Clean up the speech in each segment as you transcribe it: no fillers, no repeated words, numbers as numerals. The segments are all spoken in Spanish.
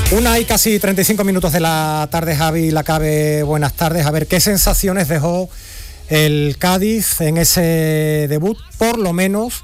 Una y casi 35 minutos de la tarde, Javi Lacabe, buenas tardes. A ver, ¿qué sensaciones dejó el Cádiz en ese debut? Por lo menos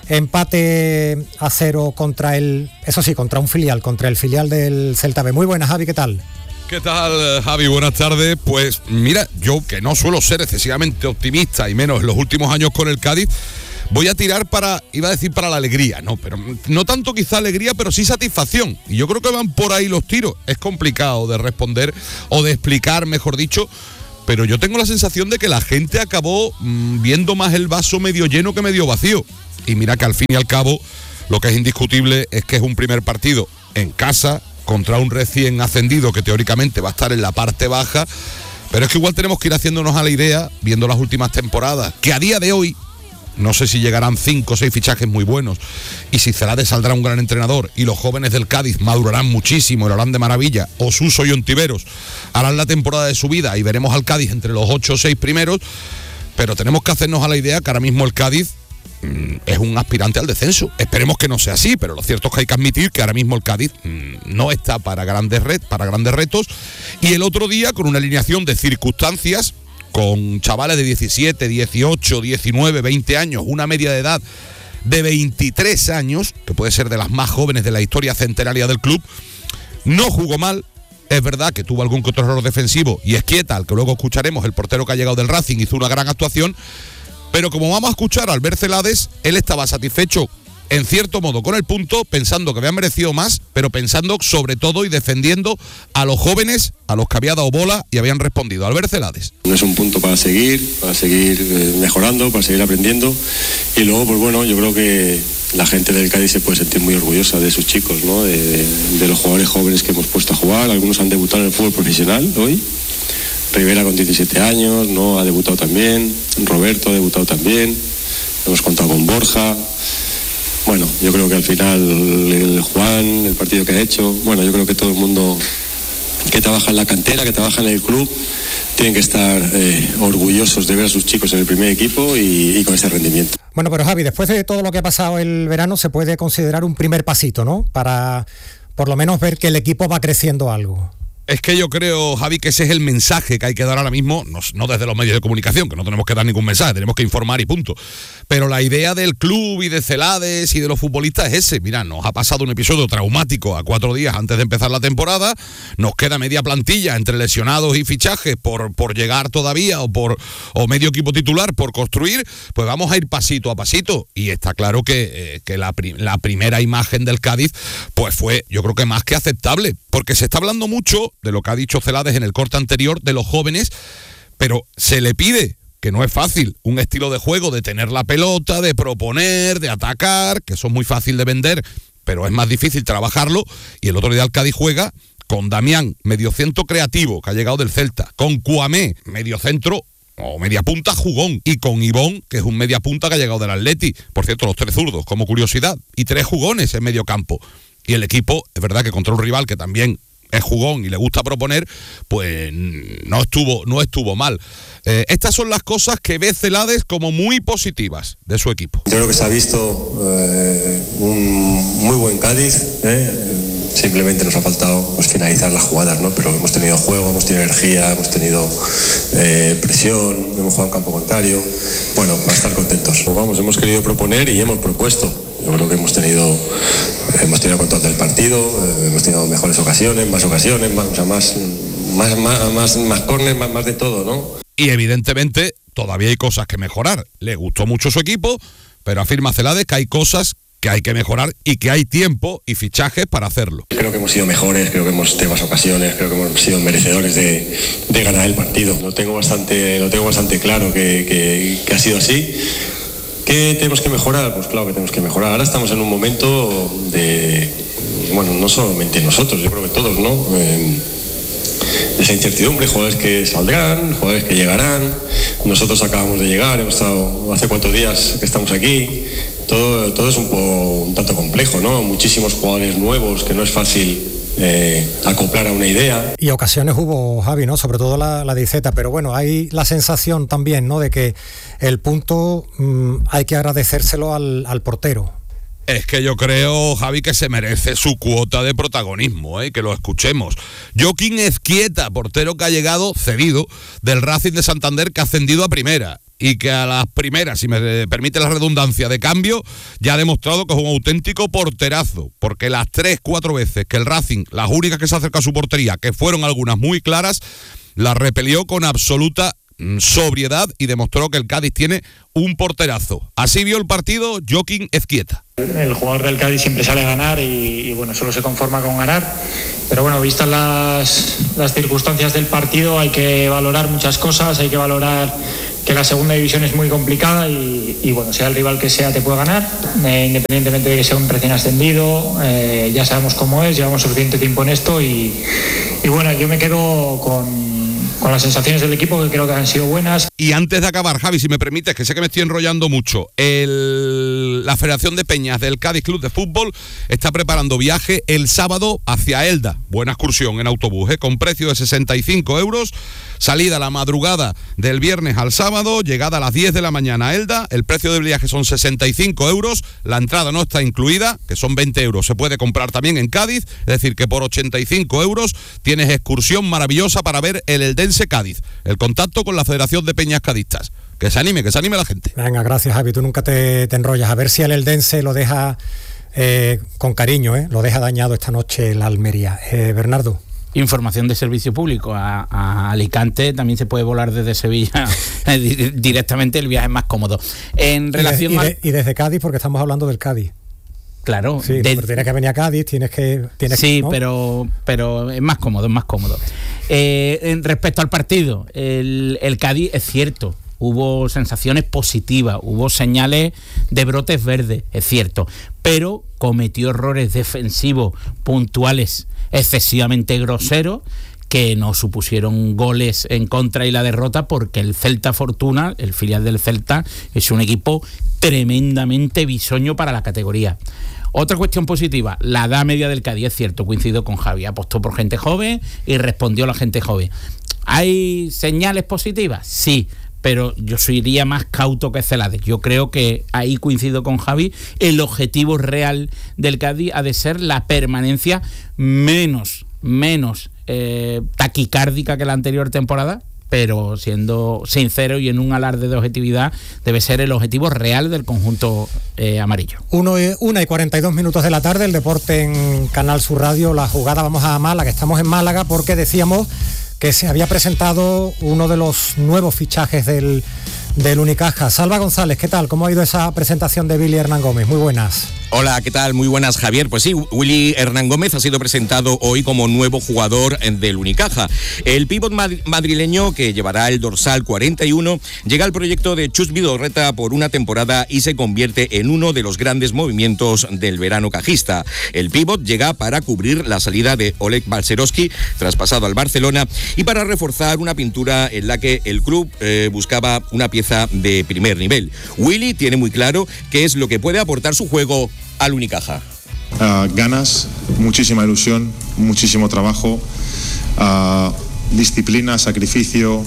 empate a 0 contra contra un filial, contra el filial del Celta B. Muy buenas, Javi, ¿qué tal? ¿Qué tal, Javi? Buenas tardes. Pues mira, yo que no suelo ser excesivamente optimista y menos en los últimos años con el Cádiz, voy a tirar iba a decir para la alegría, no, pero no tanto quizá alegría, pero sí satisfacción. Y yo creo que van por ahí los tiros. Es complicado de responder o de explicar, mejor dicho, pero yo tengo la sensación de que la gente acabó viendo más el vaso medio lleno que medio vacío. Y mira que al fin y al cabo lo que es indiscutible es que es un primer partido en casa contra un recién ascendido que teóricamente va a estar en la parte baja, pero es que igual tenemos que ir haciéndonos a la idea, viendo las últimas temporadas, que a día de hoy no sé si llegarán 5 o 6 fichajes muy buenos y si Celades saldrá un gran entrenador y los jóvenes del Cádiz madurarán muchísimo y lo harán de maravilla, o Suso y Ontiveros harán la temporada de su vida y veremos al Cádiz entre los 8 o 6 primeros, pero tenemos que hacernos a la idea que ahora mismo el Cádiz es un aspirante al descenso. Esperemos que no sea así, pero lo cierto es que hay que admitir que ahora mismo el Cádiz no está para grandes retos, y el otro día con una alineación de circunstancias, con chavales de 17, 18, 19, 20 años, una media de edad de 23 años, que puede ser de las más jóvenes de la historia centenaria del club, no jugó mal. Es verdad que tuvo algún que otro error defensivo, y Esquieta, al que luego escucharemos, el portero que ha llegado del Racing, hizo una gran actuación, pero como vamos a escuchar al ver Celades, él estaba satisfecho en cierto modo con el punto, pensando que había merecido más, pero pensando sobre todo y defendiendo a los jóvenes, a los que había dado bola y habían respondido. Albert Celades. No es un punto para seguir mejorando, para seguir aprendiendo, y luego pues bueno, yo creo que la gente del Cádiz se puede sentir muy orgullosa de sus chicos, ¿no? De los jugadores jóvenes que hemos puesto a jugar. Algunos han debutado en el fútbol profesional hoy. Rivera con 17 años, ¿no? Ha debutado también. Roberto ha debutado también. Hemos contado con Borja. Bueno, yo creo que al final el Juan, el partido que ha hecho, bueno, yo creo que todo el mundo que trabaja en la cantera, que trabaja en el club, tienen que estar orgullosos de ver a sus chicos en el primer equipo y con ese rendimiento. Bueno, pero Javi, después de todo lo que ha pasado el verano, se puede considerar un primer pasito, ¿no? Para por lo menos ver que el equipo va creciendo algo. Es que yo creo, Javi, que ese es el mensaje que hay que dar ahora mismo, no desde los medios de comunicación, que no tenemos que dar ningún mensaje, tenemos que informar y punto. Pero la idea del club y de Celades y de los futbolistas es ese. Mira, nos ha pasado un episodio traumático a 4 días antes de empezar la temporada, nos queda media plantilla entre lesionados y fichajes por llegar todavía o medio equipo titular por construir, pues vamos a ir pasito a pasito. Y está claro que la primera imagen del Cádiz pues fue, yo creo que más que aceptable, porque se está hablando mucho de lo que ha dicho Celades en el corte anterior de los jóvenes, pero se le pide, que no es fácil, un estilo de juego de tener la pelota, de proponer, de atacar, que eso es muy fácil de vender, pero es más difícil trabajarlo. Y el otro día el Cádiz juega con Damián, mediocentro creativo, que ha llegado del Celta, con Cuamé, mediocentro o media punta jugón, y con Ibón, que es un media punta que ha llegado del Atleti, por cierto, los 3 zurdos, como curiosidad, y 3 jugones en medio campo. Y el equipo, es verdad que contra un rival que también es jugón y le gusta proponer, pues no estuvo mal. Estas son las cosas que ve Celades como muy positivas de su equipo. Yo creo que se ha visto un muy buen Cádiz, simplemente nos ha faltado pues finalizar las jugadas, ¿no? Pero hemos tenido juego, hemos tenido energía, hemos tenido presión, hemos jugado en campo contrario. Bueno, para estar contentos. Pues vamos, hemos querido proponer y hemos propuesto. Yo creo que hemos tenido control del partido, hemos tenido mejores ocasiones, más córner, más de todo, ¿no? Y evidentemente todavía hay cosas que mejorar. Le gustó mucho su equipo, pero afirma Celades que hay cosas que hay que mejorar y que hay tiempo y fichajes para hacerlo. Creo que hemos sido mejores, creo que hemos tenido más ocasiones, creo que hemos sido merecedores de ganar el partido. Lo tengo bastante claro que ha sido así. ¿Qué tenemos que mejorar? Pues claro que tenemos que mejorar. Ahora estamos en un momento no solamente nosotros, yo creo que todos, ¿no? De esa incertidumbre, jugadores que saldrán, jugadores que llegarán. Nosotros acabamos de llegar, hemos estado hace 4 días que estamos aquí. Todo es un tanto complejo, ¿no? Muchísimos jugadores nuevos que no es fácil acoplar a una idea. Y ocasiones hubo, Javi, ¿no? Sobre todo la de Iceta, pero bueno, hay la sensación también, ¿no? De que el punto hay que agradecérselo al portero. Es que yo creo, Javi, que se merece su cuota de protagonismo, que lo escuchemos. Joaquín Ezquieta, portero que ha llegado cedido del Racing de Santander, que ha ascendido a primera y que a las primeras, si me permite la redundancia, de cambio, ya ha demostrado que es un auténtico porterazo, porque las 3-4 veces que el Racing, las únicas que se acerca a su portería, que fueron algunas muy claras, las repelió con absoluta sobriedad y demostró que el Cádiz tiene un porterazo. Así vio el partido Joaquín Ezquieta. El jugador del Cádiz siempre sale a ganar y bueno, solo se conforma con ganar, pero bueno, vistas las circunstancias del partido, hay que valorar muchas cosas, hay que valorar que la segunda división es muy complicada y bueno, sea el rival que sea te puede ganar, independientemente de que sea un recién ascendido, ya sabemos cómo es, llevamos suficiente tiempo en esto y bueno, yo me quedo con las sensaciones del equipo, que creo que han sido buenas. Y antes de acabar, Javi, si me permites, que sé que me estoy enrollando mucho, la Federación de Peñas del Cádiz Club de Fútbol está preparando viaje el sábado hacia Elda, buena excursión en autobús, con precio de 65 euros, salida a la madrugada del viernes al sábado, llegada a las 10 de la mañana a Elda, el precio del viaje son 65 euros, la entrada no está incluida, que son 20 euros, se puede comprar también en Cádiz, es decir, que por 85 euros tienes excursión maravillosa para ver el Eldense Cádiz, el contacto con la Federación de Peñas Cadistas. Que se anime la gente. Venga, gracias, Javi, tú nunca te enrollas, a ver si el Eldense lo deja con cariño, lo deja dañado esta noche la Almería. Bernardo. Información de servicio público. A Alicante también se puede volar desde Sevilla directamente, el viaje es más cómodo. En relación y desde Cádiz, porque estamos hablando del Cádiz. Claro. Sí, pero tienes que venir a Cádiz, sí, ¿no? pero es más cómodo, respecto al partido, el Cádiz, es cierto, hubo sensaciones positivas, hubo señales de brotes verdes, es cierto, pero cometió errores defensivos puntuales excesivamente groseros que no supusieron goles en contra y la derrota, porque el Celta Fortuna, el filial del Celta, es un equipo tremendamente bisoño para la categoría. Otra cuestión positiva, la edad media del Cádiz, es cierto, coincido con Javi, apostó por gente joven y respondió a la gente joven. ¿Hay señales positivas? Sí, pero yo iría más cauto que Celades. Yo creo que ahí coincido con Javi, el objetivo real del Cádiz ha de ser la permanencia menos taquicárdica que la anterior temporada, pero siendo sincero y en un alarde de objetividad, debe ser el objetivo real del conjunto amarillo. 1:42 de la tarde, el deporte en Canal Sur Radio, la jugada, vamos a Málaga, estamos en Málaga porque decíamos que se había presentado uno de los nuevos fichajes del Unicaja. Salva González, ¿qué tal? ¿Cómo ha ido esa presentación de Willy Hernán Gómez? Muy buenas. Hola, ¿qué tal? Muy buenas, Javier. Pues sí, Willy Hernán Gómez ha sido presentado hoy como nuevo jugador del Unicaja. El pívot madrileño, que llevará el dorsal 41, llega al proyecto de Chus Vidorreta por una temporada y se convierte en uno de los grandes movimientos del verano cajista. El pívot llega para cubrir la salida de Oleg Balcerowski, traspasado al Barcelona, y para reforzar una pintura en la que el club buscaba una pieza de primer nivel. Willy tiene muy claro qué es lo que puede aportar su juego al Unicaja. Ganas, muchísima ilusión, muchísimo trabajo, disciplina, sacrificio,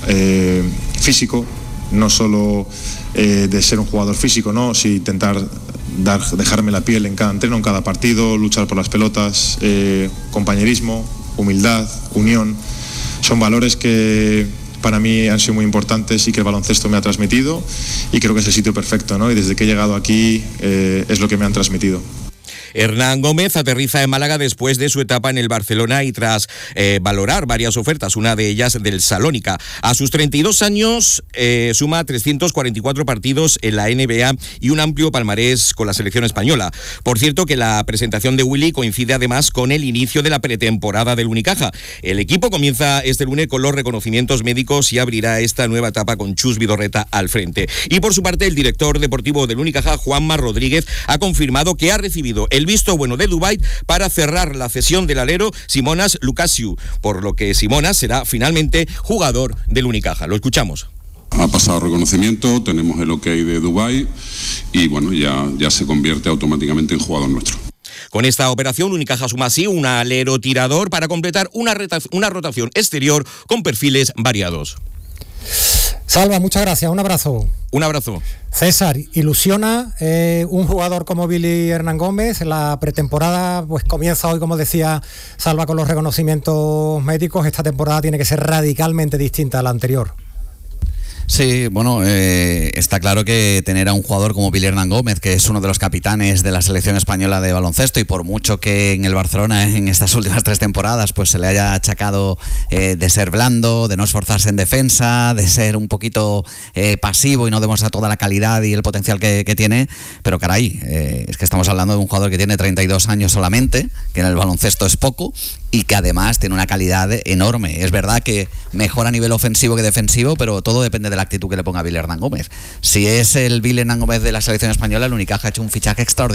físico, no solo de ser un jugador físico, ¿no? Sí, intentar dejarme la piel en cada entreno, en cada partido, luchar por las pelotas, compañerismo, humildad, unión, son valores que para mí han sido muy importantes y que el baloncesto me ha transmitido, y creo que es el sitio perfecto, ¿no? Y desde que he llegado aquí es lo que me han transmitido. Hernán Gómez aterriza en Málaga después de su etapa en el Barcelona y tras valorar varias ofertas, una de ellas del Salónica. A sus 32 años suma 344 partidos en la NBA y un amplio palmarés con la selección española. Por cierto, que la presentación de Willy coincide además con el inicio de la pretemporada del Unicaja. El equipo comienza este lunes con los reconocimientos médicos y abrirá esta nueva etapa con Chus Vidorreta al frente. Y por su parte, el director deportivo del Unicaja, Juanma Rodríguez, ha confirmado que ha recibido el visto bueno de Dubái para cerrar la cesión del alero Simonas Lukasiu, por lo que Simonas será finalmente jugador del Unicaja. Lo escuchamos. Ha pasado reconocimiento, tenemos el ok de Dubái y bueno, ya se convierte automáticamente en jugador nuestro. Con esta operación, Unicaja suma así un alero tirador para completar una rotación exterior con perfiles variados. Salva, muchas gracias, un abrazo. Un abrazo. César, ilusiona un jugador como Billy Hernán Gómez. La pretemporada pues comienza hoy, como decía Salva, con los reconocimientos médicos. Esta temporada tiene que ser radicalmente distinta a la anterior. Sí, bueno, está claro que tener a un jugador como Billy Hernán Gómez, que es uno de los capitanes de la selección española de baloncesto, y por mucho que en el Barcelona en estas últimas 3 temporadas pues se le haya achacado de ser blando, de no esforzarse en defensa, de ser un poquito pasivo y no demuestra toda la calidad y el potencial que tiene, pero caray, es que estamos hablando de un jugador que tiene 32 años solamente, que en el baloncesto es poco, y que además tiene una calidad enorme. Es verdad que mejora a nivel ofensivo que defensivo, pero todo depende de la actitud que le ponga Billy Hernán Gómez. Si es el Billy Hernán Gómez de la selección española, el Unicaja ha hecho un fichaje extraordinario.